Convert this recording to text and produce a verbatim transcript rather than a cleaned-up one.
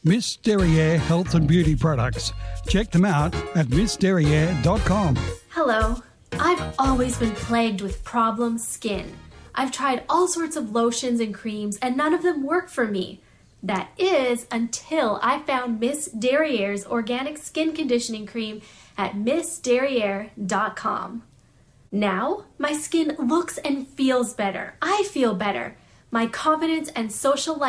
Miss Derriere Health and Beauty Products. Check them out at miss derriere dot com. Hello. I've always been plagued with problem skin. I've tried all sorts of lotions and creams and none of them work for me. That is until I found Miss Derriere's organic skin conditioning cream at miss derriere dot com. Now, my skin looks and feels better. I feel better. My confidence and social life